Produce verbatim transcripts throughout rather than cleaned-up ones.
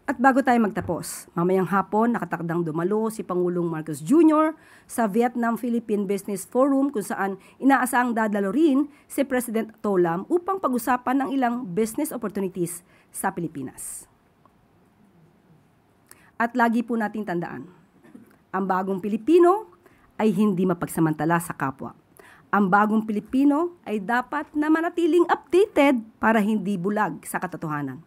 At bago tayo magtapos, mamayang hapon nakatakdang dumalo si Pangulong Marcos Junior sa Vietnam-Philippine Business Forum kung saan inaasahang dadalo rin si President To Lam upang pag-usapan ng ilang business opportunities sa Pilipinas. At lagi po nating tandaan, ang bagong Pilipino ay hindi mapagsamantala sa kapwa. Ang bagong Pilipino ay dapat na manatiling updated para hindi bulag sa katotohanan.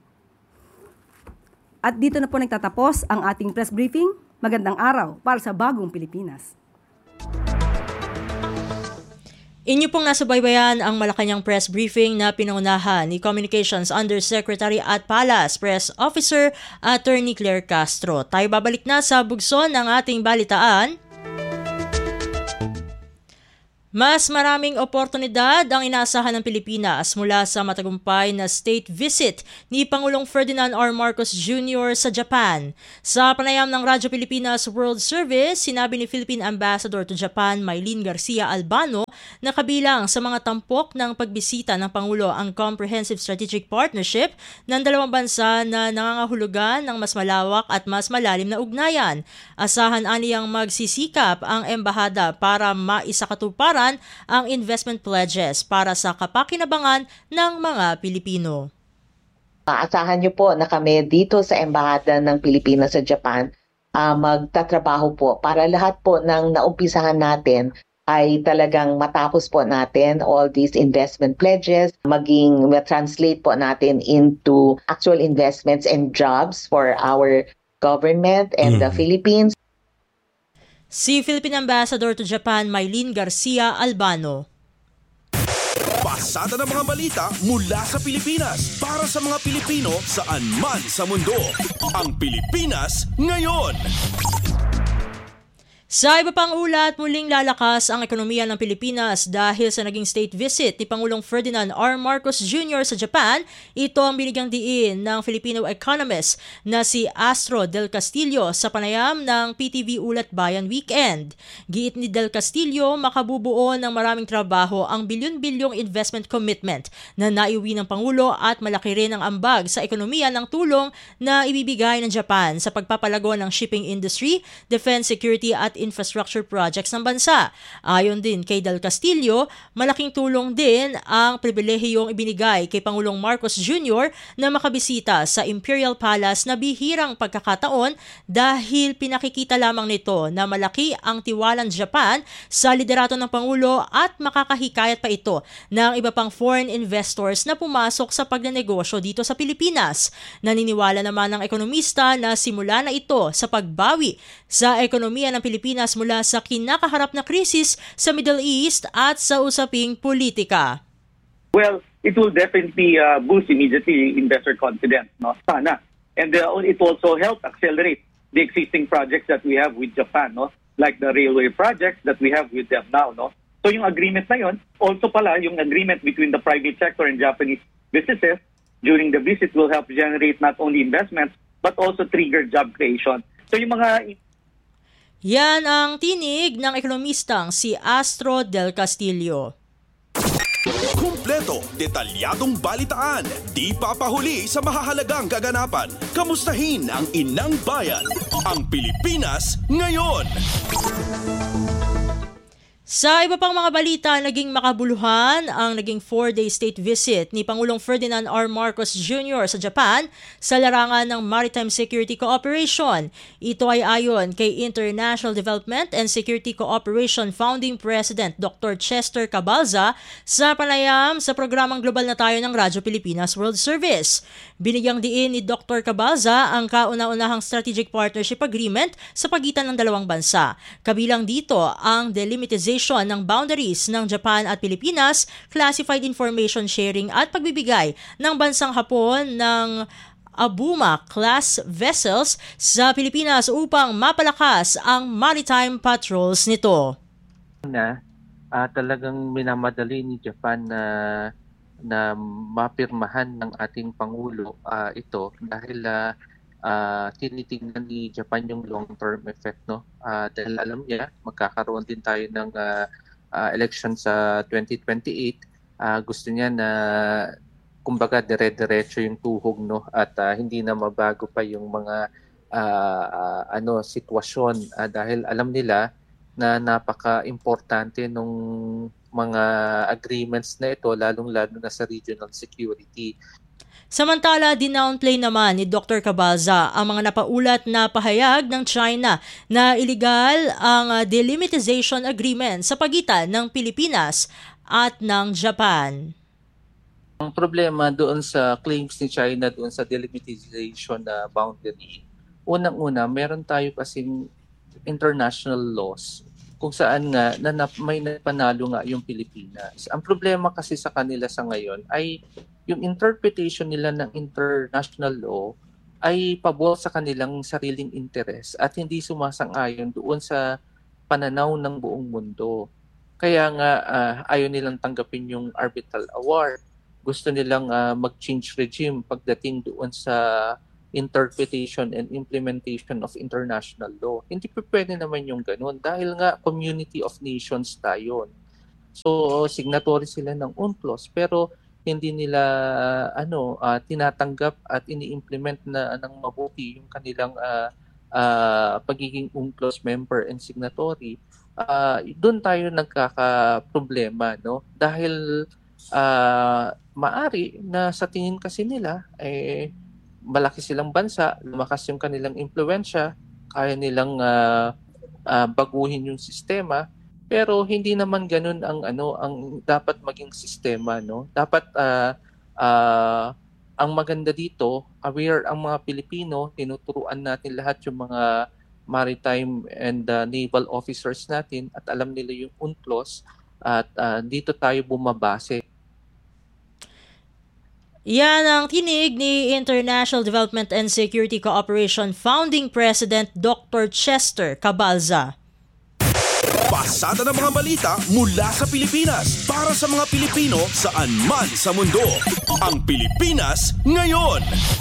At dito na po nagtatapos ang ating press briefing. Magandang araw para sa bagong Pilipinas. Inyo pong nasubaybayan ang Malacanang press briefing na pinangunahan ni Communications Undersecretary at Palace Press Officer Attorney Claire Castro. Tayo babalik na sa bugson ng ating balitaan. Mas maraming oportunidad ang inaasahan ng Pilipinas mula sa matagumpay na state visit ni Pangulong Ferdinand R. Marcos Junior sa Japan. Sa panayam ng Radyo Pilipinas World Service, sinabi ni Philippine Ambassador to Japan Mylene Garcia Albano na kabilang sa mga tampok ng pagbisita ng Pangulo ang Comprehensive Strategic Partnership ng dalawang bansa na nangangahulugan ng mas malawak at mas malalim na ugnayan. Asahan aniyang magsisikap ang embahada para maisakatuparan ang investment pledges para sa kapakinabangan ng mga Pilipino. Asahan niyo po na kami dito sa Embahada ng Pilipinas sa Japan uh, magtatrabaho po para lahat po ng naumpisahan natin ay talagang matapos po natin all these investment pledges, maging translate po natin into actual investments and jobs for our government and mm. the Philippines. Si Philippine Ambassador to Japan Mylene Garcia Albano. Pasada ng mga balita mula sa Pilipinas para sa mga Pilipino saan man sa mundo. Ang Pilipinas ngayon. Sa iba pang ulat, muling lalakas ang ekonomiya ng Pilipinas dahil sa naging state visit ni Pangulong Ferdinand R. Marcos Junior sa Japan. Ito ang binigyang diin ng Filipino economist na si Astro Del Castillo sa panayam ng P T V Ulat Bayan Weekend. Giit ni Del Castillo, makabubuo ng maraming trabaho ang bilyon-bilyong investment commitment na naiuwi ng Pangulo at malaki rin ang ambag sa ekonomiya ng tulong na ibibigay ng Japan sa pagpapalago ng shipping industry, defense, security at infrastructure projects ng bansa. Ayon din kay Del Castillo, malaking tulong din ang pribilehiyong ibinigay kay Pangulong Marcos Junior na makabisita sa Imperial Palace na bihirang pagkakataon dahil pinakikita lamang nito na malaki ang tiwala ng Japan sa liderato ng Pangulo at makakahikayat pa ito ng iba pang foreign investors na pumasok sa pagnenegosyo dito sa Pilipinas. Naniniwala naman ng ekonomista na simula na ito sa pagbawi sa ekonomiya ng Pilipinas mula sa kinakaharap na krisis sa Middle East at sa usaping politika. Well, it will definitely uh, boost immediately investor confidence, no? Sana. And uh, it will also help accelerate the existing projects that we have with Japan, no? Like the railway projects that we have with them now, no? So yung agreement na yun, also pala yung agreement between the private sector and Japanese businesses during the visit will help generate not only investments but also trigger job creation. So yung mga Yan ang tinig ng ekonomistang si Astro Del Castillo. Kumpleto, detalyadong balitaan, di papahuli sa mahahalagang kaganapan. Kamustahin ang inang bayan, ang Pilipinas ngayon. Sa iba pang mga balita, naging makabuluhan ang naging four-day state visit ni Pangulong Ferdinand R. Marcos Junior sa Japan sa larangan ng Maritime Security Cooperation. Ito ay ayon kay International Development and Security Cooperation Founding President Doctor Chester Cabalza sa panayam sa programang Global na Tayo ng Radyo Pilipinas World Service. Binigyang diin ni Doctor Cabalza ang kauna-unahang Strategic Partnership Agreement sa pagitan ng dalawang bansa. Kabilang dito ang delimitization ng boundaries ng Japan at Pilipinas, classified information sharing at pagbibigay ng bansang Hapon ng Abuma-class vessels sa Pilipinas upang mapalakas ang maritime patrols nito. Na uh, talagang minamadali ni Japan na na mapirmahan ng ating Pangulo uh, ito dahil uh, uh, tinitingnan ni Japan yung long-term effect, no? Uh, dahil alam niya, magkakaroon din tayo ng uh, uh, election sa twenty twenty-eight. Uh, gusto niya na kumbaga dire-diretso yung tuhog, no, at uh, hindi na mabago pa yung mga uh, uh, ano sitwasyon uh, dahil alam nila na napaka-importante nung mga agreements na ito, lalong-lalo na sa regional security. Samantala, dinownplay naman ni Doctor Cabalza ang mga napaulat na pahayag ng China na iligal ang delimitization agreement sa pagitan ng Pilipinas at ng Japan. Ang problema doon sa claims ni China doon sa delimitization na boundary, unang-una, meron tayo kasing international laws kung saan nga na, may napanalo nga yung Pilipinas. Ang problema kasi sa kanila sa ngayon ay yung interpretation nila ng international law ay pabor sa kanilang sariling interes at hindi sumasang-ayon doon sa pananaw ng buong mundo. Kaya nga uh, ayaw nilang tanggapin yung arbitral award. Gusto nilang uh, mag-change regime pagdating doon sa interpretation and implementation of international law. Hindi pa pwede naman yung ganun dahil nga community of nations tayo. So signatory sila ng UNCLOS pero hindi nila uh, ano uh, tinatanggap at ini-implement na ng mabuti yung kanilang uh, uh, pagiging UNCLOS member and signatory. Uh, doon tayo nagkaka-problema, no? Dahil uh, maari na sa tingin kasi nila eh malaki silang bansa, lumakas yung kanilang impluwensya, kaya nilang uh, uh, baguhin yung sistema. Pero hindi naman ganun ang ano ang dapat maging sistema, no? Dapat uh, uh, ang maganda dito, aware ang mga Pilipino, tinuturuan natin lahat yung mga maritime and uh, naval officers natin at alam nila yung UNCLOS at uh, dito tayo bumabase. Yan ang tinig ni International Development and Security Cooperation Founding President Doctor Chester Cabalza. Pasada ng mga balita mula sa Pilipinas para sa mga Pilipino saan man sa mundo. Ang Pilipinas Ngayon.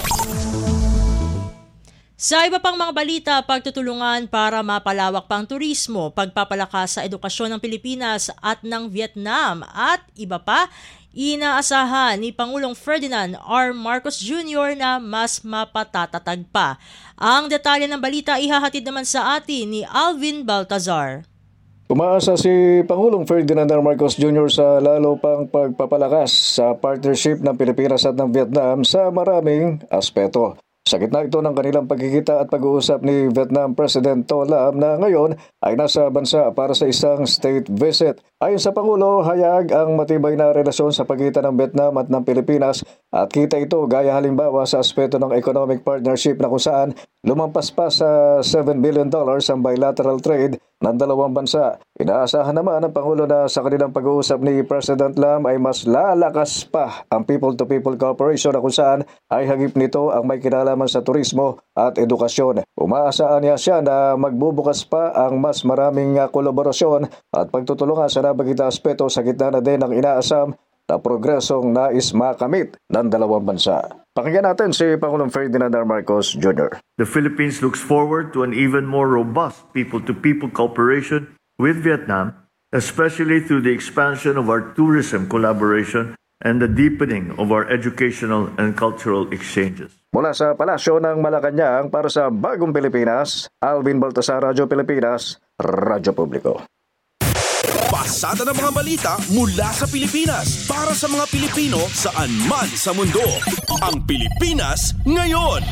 Sa iba pang mga balita, pagtutulungan para mapalawak pang turismo, pagpapalakas sa edukasyon ng Pilipinas at ng Vietnam at iba pa, inaasahan ni Pangulong Ferdinand R. Marcos Junior na mas mapatatatag pa. Ang detalye ng balita ihahatid naman sa atin ni Alvin Baltazar. Umaasa si Pangulong Ferdinand R. Marcos Junior sa lalo pang pagpapalakas sa partnership ng Pilipinas at ng Vietnam sa maraming aspeto. Sa gitna ito ng kanilang pagkikita at pag-uusap ni Vietnam President To Lam na ngayon ay nasa bansa para sa isang state visit. Ayon sa Pangulo, hayag ang matibay na relasyon sa pagitan ng Vietnam at ng Pilipinas at kita ito gaya halimbawa sa aspeto ng economic partnership na kung saan lumampas pa sa seven billion dollars ang bilateral trade ng dalawang bansa. Inaasahan naman ng Pangulo na sa kanilang pag-uusap ni President Lam ay mas lalakas pa ang people-to-people cooperation na kung saan ay hagip nito ang may kinalaman sa turismo at edukasyon. Umaasahan niya siya na magbubukas pa ang mas maraming kolaborasyon at pagtutulungan sa nabagitang aspeto sa gitna na din ng inaasam na progresong nais makamit ng dalawang bansa. Pakinggan natin si Pangulong Ferdinand R. Marcos Junior The Philippines looks forward to an even more robust people-to-people cooperation with Vietnam, especially through the expansion of our tourism collaboration and the deepening of our educational and cultural exchanges. Mula sa Palasyo ng Malacanang para sa Bagong Pilipinas, Alvin Baltasar, Radyo Pilipinas, Radyo Publiko. Pasada ng mga balita mula sa Pilipinas para sa mga Pilipino saan man sa mundo. Ang Pilipinas Ngayon.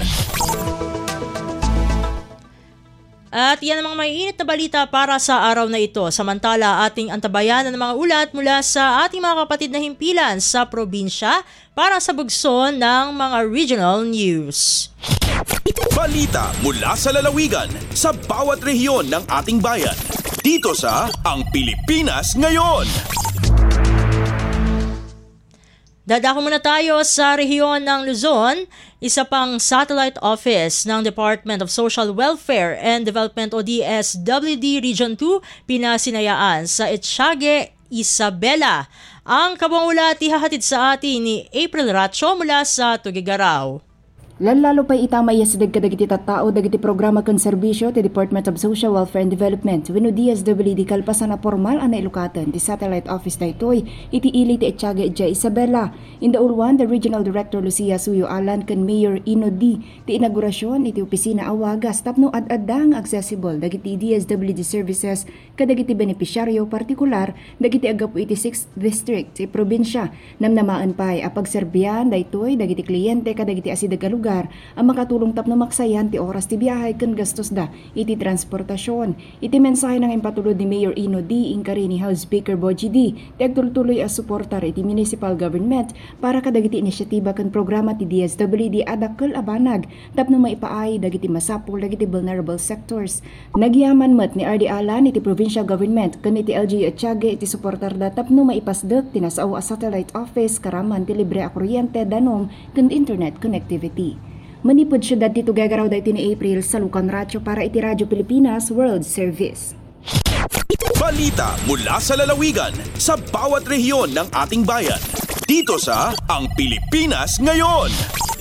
At yan ang mga maiinit na balita para sa araw na ito. Samantala, ating antabayan ng mga ulat mula sa ating mga kapatid na himpilan sa probinsya para sa bugso ng mga regional news. Balita mula sa lalawigan sa bawat rehiyon ng ating bayan. Dito sa Ang Pilipinas Ngayon. Dadako muna tayo sa rehiyon ng Luzon. Isa pang satellite office ng Department of Social Welfare and Development o D S W D Region two pinasinayaan sa Etxage, Isabela. Ang kabuang ulat ihahatid sa atin ni April Racho mula sa Tugigaraw. Lalo pa itamay yasdag kadagiti tattao dagiti programa kon serbisyo ti Department of Social Welfare and Development wenno D S W D kalpasan na formal ana ilukatan ti satellite office daytoy iti ili ti Etyaga Edja Isabela. In the Ulwan, the Regional Director Lucia Suyo Alan ken Mayor Ino D ti inaugurasyon iti opisina Awagas tapno ad-addang accessible dagiti D S W D services kadagiti benepisyaryo partikular dagiti agapu iti sixth District ti probinsya. Namnamaan pay a pagserbiyan daytoy dagiti kliyente kadagiti asidag a lugar ang makatulong tapno maksayan ti oras ti biyahe ken gastos da iti transportasyon. Iti mensahe ng impatulod ni Mayor Ino D inkari ni House Speaker Boji D ti agtultuloy as suportar iti municipal government para kadagiti inisyatiba ken programa ti D S W D adakkel abanag tapno maipaay dagiti masapul dagiti vulnerable sectors. Nagyaman met ni R D Alan iti provincial government ken iti L G U Etyaga iti suportar da tapno maipasdek tinasaw a satellite office karaman ti libre a kuryente danom ken internet connectivity. Manipod syudad ti Tuguegarao daytoy ni April sa Lucan Ratio para iti Radyo Pilipinas World Service. Balita mula sa lalawigan sa bawat rehiyon ng ating bayan. Dito sa Ang Pilipinas Ngayon.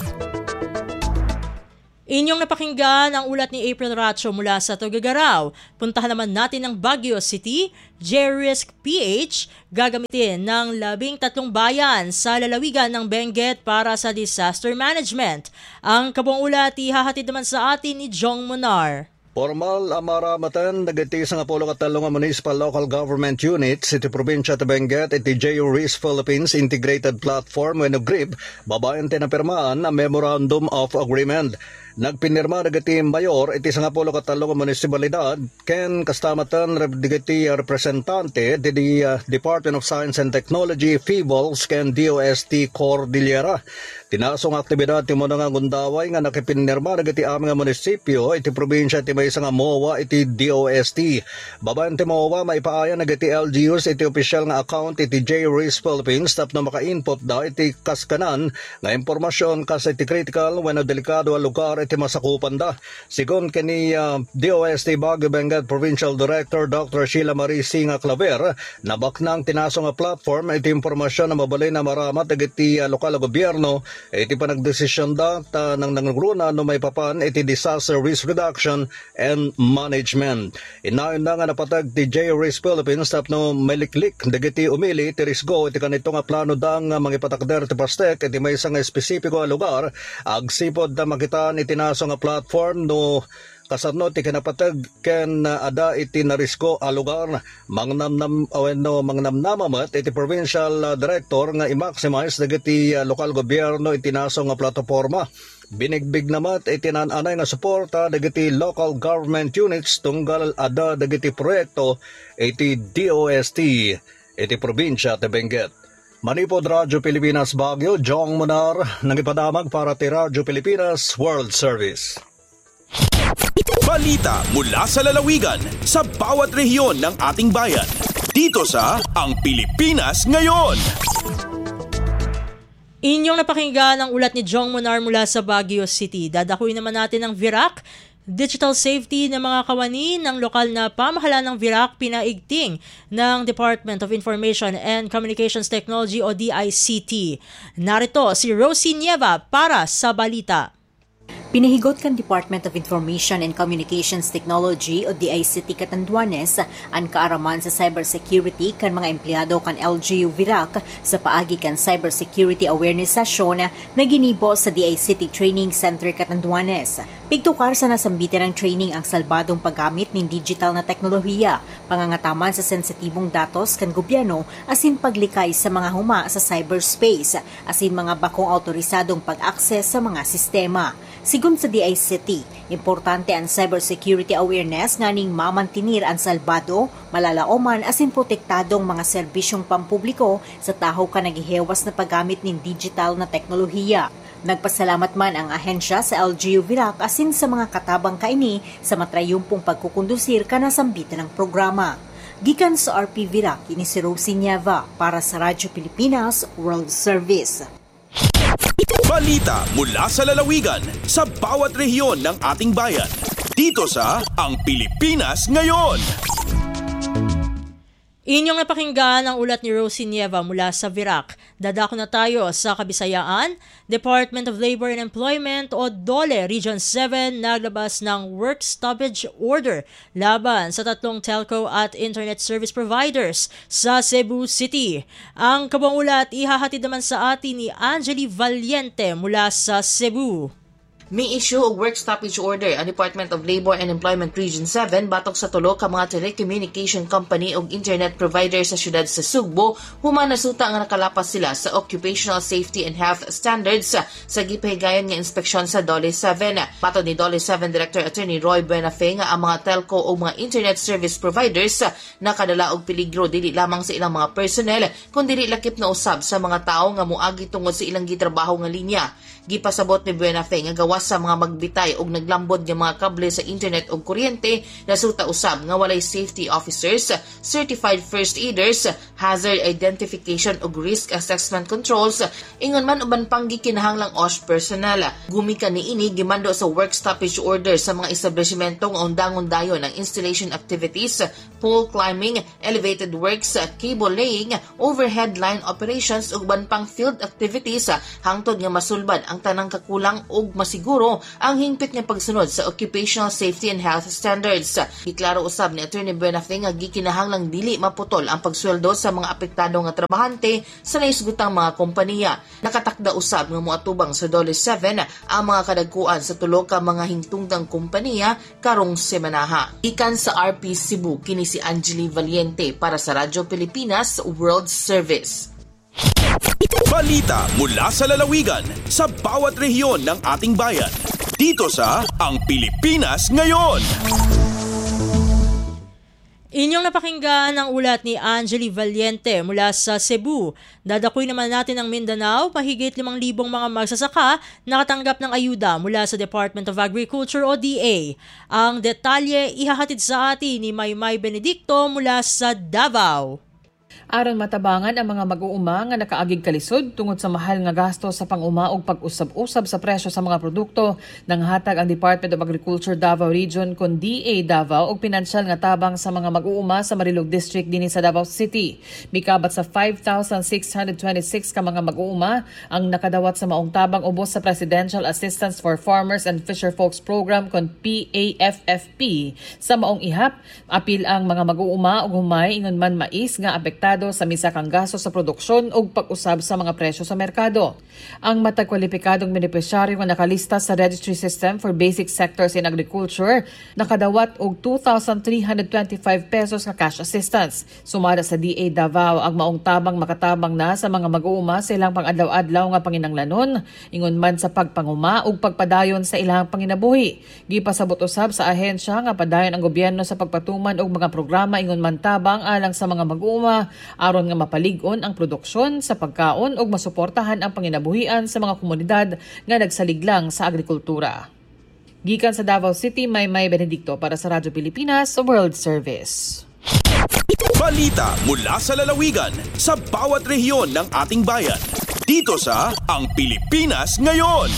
Inyong napakinggan ang ulat ni April Ratio mula sa Tuguegarao. Puntahan naman natin ang Baguio City. J-Risk P H gagamitin ng labing tatlong bayan sa lalawigan ng Benguet para sa disaster management. Ang kabuang ulat ihahatid naman sa atin ni Jong Monar. Formal amaramatan dagiti sa Apollo katalong municipal local government units iti probinsya ti Benguet iti J R I S Philippines Integrated Platform wenno G R I B babayan tinapirmaan ang Memorandum of Agreement. Nagpinirma dagiti mayor iti sa Apollo katalong munisipalidad ken kastamatan dagiti representante ti uh, Department of Science and Technology, F I B O L S ken D O S T Cordillera. Tinasong aktibidad ti mo nga gundaway nga nakipinirma dagiti aming munisipyo iti probinsya ti may nga M O A iti D O S T. Babayan ti M O A maipaaya dagiti L G Us iti opisyal nga account iti J R I S Philippines tapno maka-input da iti kaskanan nga impormasyon kas iti critical wenno delikado a lugar iti masakupan da. Sigon kani uh, D O S T Baguio Benguet Provincial Director Doctor Sheila Marie Singa Claver, nabaknang tinasong nga platform iti impormasyon na mabalay na maramat dagiti uh, lokal na gobyerno iti panagdesisyon da ta nang nangruna no may papan iti disaster risk reduction and management. Inayon na nga napatag ti J R I S Philippines tapno maliklik dagiti umili iti risgo iti kanito nga plano dang mga patakder ti pastek iti may isang espesipiko a lugar agsipod na makitaan iti naso nga platform no kasano ti kinapatag ken uh, ada iti narisko a lugar mangnamnam aweno mangnamnamamat iti provincial uh, director nga i-maximize dagiti uh, lokal gobyerno iti naso nga plataporma. Binigbig namat iti nananay nga suporta dagiti local government units tunggal ada dagiti proyekto iti D O S T iti probinsya ti Benguet. Manipod Radyo Pilipinas Baguio, Jong Monar, nangipadamag para ti Radyo Pilipinas World Service. Balita mula sa lalawigan sa bawat rehiyon ng ating bayan. Dito sa Ang Pilipinas Ngayon. Inyong napakinggan ang ulat ni Jong Monar mula sa Baguio City. Dadakuin naman natin ang V I R A C. Digital safety ng mga kawani ng lokal na pamahalaan ng V I R A C pinaigting ng Department of Information and Communications Technology o D I C T. Narito si Rosie Nieva para sa balita. Pinahigot kan Department of Information and Communications Technology o D I C T Catanduanes ang kaaraman sa cybersecurity kan mga empleyado kan L G U V I R A C sa paagi kan cybersecurity awareness session na ginibo sa D I C T Training Center Catanduanes. Pigtukar sa nasambitan ng training ang salbadong paggamit ng digital na teknolohiya, pangangataman sa sensitibong datos kan gobyerno asin paglikay sa mga huma sa cyberspace, asin mga bakong autorisadong pag-access sa mga sistema. Sigun sa D I C T, importante ang cybersecurity awareness nganing mamantinir ang salbado, malalaoman asin protektadong mga serbisyong pampubliko sa taho ka nagihewas na paggamit ng digital na teknolohiya. Nagpasalamat man ang ahensya sa L G U V I R A C asin sa mga katabang kaini sa matrayumpong pagkukondusir kanasambitan ng programa. Gikan sa R P V I R A C, ini si Rosie Nieva para sa Radyo Pilipinas World Service. Balita mula sa lalawigan sa bawat rehiyon ng ating bayan. Dito sa Ang Pilipinas Ngayon. Inyong napakinggan ang ulat ni Rosie Nieva mula sa Virac. Dadako na tayo sa Kabisayaan. Department of Labor and Employment o DOLE Region seven naglabas ng work stoppage order laban sa tatlong telco at internet service providers sa Cebu City. Ang kabuang ulat ihahatid naman sa atin ni Angeli Valiente mula sa Cebu. May issue og work stoppage order ang Department of Labor and Employment Region seven batok sa tulo ka mga telecommunication company og internet provider sa syudad sa Sugbo human nasuta nga nakalapas sila sa Occupational Safety and Health Standards sa gipahigayon nga inspeksyon sa DOLE seven. Patod ni DOLE seven Director Attorney Roy Buenafe nga ang mga telco o mga internet service providers nakadala og peligro dili lamang sa ilang mga personnel kundi dili lakip na usab sa mga tawo nga moagi tungod sa ilang gitrabaho nga linya. Gipasabot ni Buenafe nga gawas sa mga magbitay og naglambod nga mga kable sa internet og kuryente nasuta usab nga walay safety officers, certified first aiders, hazard identification ug risk assessment controls ingon man uban pang gikinahanglang O S H personnel. Gumikan niini gimando sa work stoppage order sa mga establishmento nga undangon dayon ang installation activities, pole climbing, elevated works, cable laying, overhead line operations ug uban pang field activities hangtod nga masulbad ang tanang kakulang ug masiguro ang hingpit nga pagsunod sa Occupational Safety and Health Standards. Giklaro usab ni Attorney Buenafe nga gikinahanglang dili maputol ang pagsweldo sa mga apektado nga trabahante sa naisgutang mga kompanya. Nakatakda usab nga moatubang sa DOLE seven ang mga kadagkuan sa tulo ka mga hingtungtang kompanya karong semanaha. Ikan sa R P Cebu kini si Angeli Valiente para sa Radyo Pilipinas World Service. Balita mula sa lalawigan sa bawat rehiyon ng ating bayan. Dito sa Ang Pilipinas Ngayon. Inyong napakinggan ang ulat ni Angeli Valiente mula sa Cebu. Dadakuin naman natin ang Mindanao, mahigit limang libong mga magsasaka nakatanggap ng ayuda mula sa Department of Agriculture o D A. Ang detalye ihahatid sa atin ni Maymay Benedicto mula sa Davao. Aron matabangan ang mga mag-uuma nga nakaagig kalisod tungod sa mahal nga gasto sa pang-uma ug pag-usab-usab sa presyo sa mga produkto, nanghatag ang Department of Agriculture Davao Region kon D A Davao og pinansyal nga tabang sa mga mag-uuma sa Marilog District dinhi sa Davao City. Mikabat sa five thousand six hundred twenty-six ka mga mag-uuma ang nakadawat sa maong tabang ubos sa Presidential Assistance for Farmers and Fisherfolks Program kon P A F F P. Sa maong ihap, apil ang mga mag-uuma og humay ingon man mais nga apektado sa misa kang gasto sa produksyon ug pag-usab sa mga presyo sa merkado. Ang matag kwalipikadong benepisyaryo nga nakalista sa Registry System for Basic Sectors in Agriculture nakadawat og two thousand three hundred twenty-five pesos nga cash assistance. Sumara sa D A Davao ang maong tabang makatabang na sa mga mag-uuma sa ilang pang-adlaw-adlaw nga panginanglanon ingon man sa pagpanguma ug pagpadayon sa ilang panginabuhi. Gipasabot usab sa ahensya nga padayon ang gobyerno sa pagpatuman og mga programa ingon man tabang alang sa mga mag-uuma aron nga mapalig-on ang produksyon sa pagkaon ug masuportahan ang panginabuhian sa mga komunidad nga nagsaliglang sa agrikultura. Gikan sa Davao City, Maymay Benedicto para sa Radyo Pilipinas World Service. Balita mula sa lalawigan sa bawat rehiyon ng ating bayan. Dito sa Ang Pilipinas Ngayon.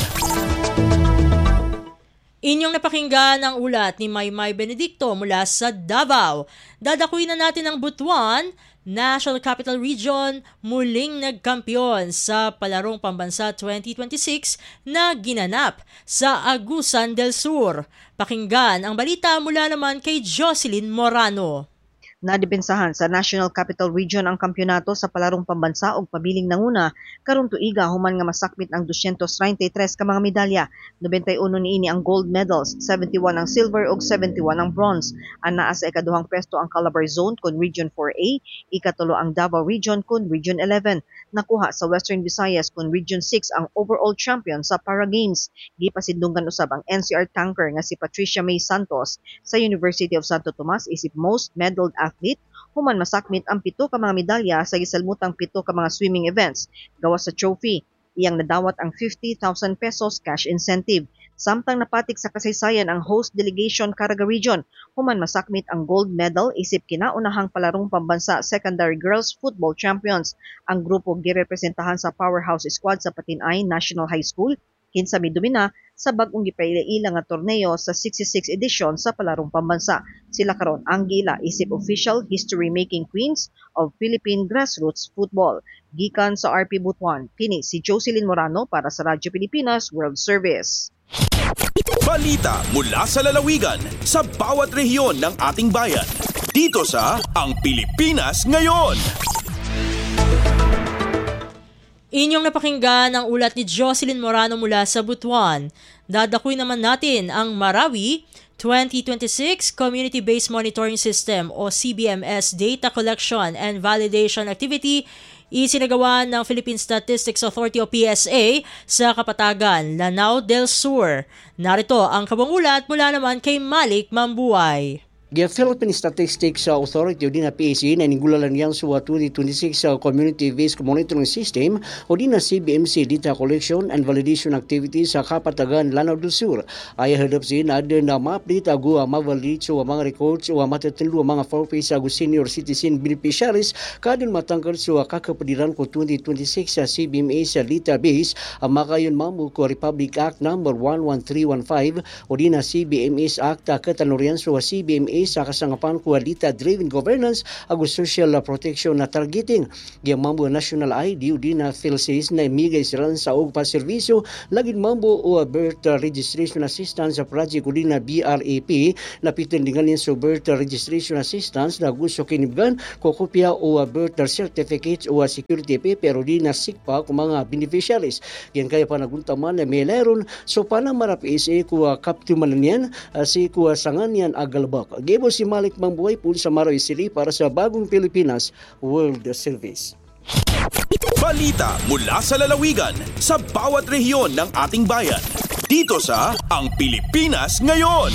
Inyong napakinggan ang ulat ni Maymay Benedicto mula sa Davao. Dadakuin na natin ang Butuan. National Capital Region muling nagkampiyon sa Palarong Pambansa twenty twenty-six na ginanap sa Agusan del Sur. Pakinggan ang balita mula naman kay Jocelyn Morano. Nadipensahan sa National Capital Region ang kampyonato sa Palarong Pambansa og pabiling nanguna karong tuiga human nga masakmit ang two hundred thirty-three ka mga medalya. ninety-one niini ang gold medals, seventy-one ang silver ug seventy-one ang bronze. Anaa sa ikaduhang pwesto ang Calabar Zone kun Region four A, ikatulo ang Davao Region kun Region eleven. Nakuha sa Western Visayas kun Region six ang overall champion sa Para Games. Gipasidunggan usab ang N C R tanker nga si Patricia May Santos sa University of Santo Tomas isip most medaled athlete human masakmit ang pito ka mga medalya sa gisalmutang pito ka mga swimming events. Gawas sa trophy, iyang nadawat ang fifty thousand pesos cash incentive. Samtang napatik sa kasaysayan ang host delegation Caraga Region, human masakmit ang gold medal isip kinaunahang Palarong Pambansa Secondary Girls Football Champions. Ang grupo girepresentahan sa powerhouse squad sa Patinay National High School, Kinsa midumina sa bag-ong gipailaila nga torneo sa sixty-sixth edition sa palarong pambansa. Sila karon ang giila isip official history-making queens of Philippine grassroots football. Gikan sa R P Butuan, kini si Jocelyn Morano para sa Radyo Pilipinas World Service. Balita mula sa lalawigan sa bawat rehiyon ng ating bayan. Dito sa Ang Pilipinas Ngayon. Inyong napakinggan ang ulat ni Jocelyn Morano mula sa Butuan. Dadakuin naman natin ang Marawi twenty twenty-six Community-Based Monitoring System o C B M S Data Collection and Validation Activity isinagawa ng Philippine Statistics Authority o P S A sa Kapatagan, Lanao del Sur. Narito ang kabangulat mula naman kay Malik Mambuay. The Philippine Statistics Authority o din na P S A na ningulalan yan sa twenty twenty-six Community-Based Monitoring System o din na C B M C Data Collection and Validation Activities sa Kapatagan, Lanao del Sur. Ay hadap sin ada na ma-update ago ang ma-validate sa mga records o matatinlo mga four-phase ago senior citizen beneficiaries kadun matangkad sa kakapadiran ko twenty twenty-six sa C B M A sa database ang makayon mamu ko Republic Act number one one three one five o din na C B M S Act katanurian sa C B M A sa kasangapan ko data-driven governance ag social protection na targeting. Giyang mambo national I D o din na PhilSys na imigay sila sa og paservisyo laging mambo o birth registration assistance sa project o din na B R A P na pitindingan sa birth registration assistance na gusto kinibgan ko kopya o birth certificates o security paper pero din na sikpa kung mga beneficiaries. Yan kaya pa naguntaman na may leron so panamara P S A ko kaptuman niyan si ko sangan yan agalbak. Gebo si Malik Mambuay po sa Marawi City para sa Bagong Pilipinas World Service. Balita mula sa lalawigan sa bawat rehiyon ng ating bayan. Dito sa Ang Pilipinas Ngayon.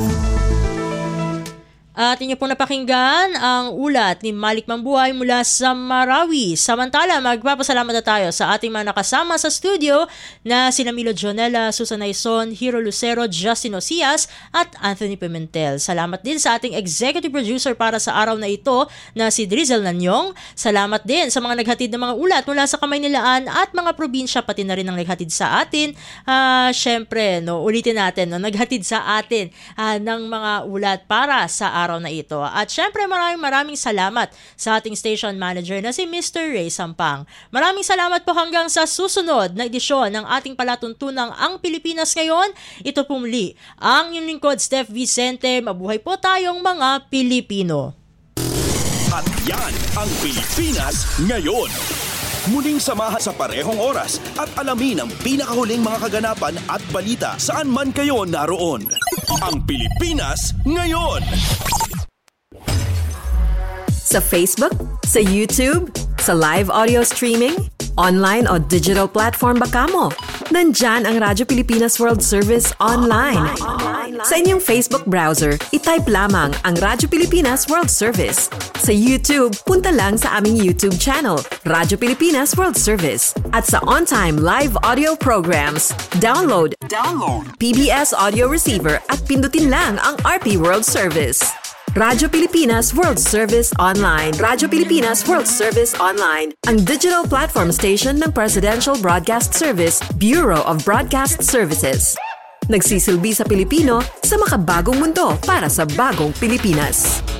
At inyo pong napakinggan ang ulat ni Malik Mambuhay mula sa Marawi. Samantala, magpapasalamat na tayo sa ating mga nakasama sa studio na sina Milo Jonella, Susan Aison, Hiro Lucero, Justin Ocias at Anthony Pimentel. Salamat din sa ating executive producer para sa araw na ito na si Drizel Nanyong. Salamat din sa mga naghatid ng mga ulat mula sa kamay nilaan at mga probinsya pati na rin ang naghatid sa atin. Uh, Siyempre, no, ulitin natin, no, naghatid sa atin uh, ng mga ulat para sa araw na ito. At syempre maraming maraming salamat sa ating station manager na si Mister Ray Sampang. Maraming salamat po hanggang sa susunod na edisyon ng ating palatuntunang Ang Pilipinas Ngayon. Ito po muli ang inyong lingkod, Steph Vicente. Mabuhay po tayong mga Pilipino. At yan ang Pilipinas Ngayon. Muling samahan sa parehong oras at alamin ang pinakahuling mga kaganapan at balita saan man kayo naroon. Ang Pilipinas Ngayon. Sa Facebook, sa YouTube, sa live audio streaming, online o digital platform ba kamo? Nandyan ang Radyo Pilipinas World Service online. Sa inyong Facebook browser, itype lamang ang Radyo Pilipinas World Service. Sa YouTube, punta lang sa aming YouTube channel, Radyo Pilipinas World Service. At sa on-time live audio programs, download, download P B S Audio Receiver at pindutin lang ang R P World Service. Radyo Pilipinas World Service Online. Radyo Pilipinas World Service Online, ang digital platform station ng Presidential Broadcast Service, Bureau of Broadcast Services. Nagsisilbi sa Pilipino sa makabagong mundo para sa bagong Pilipinas.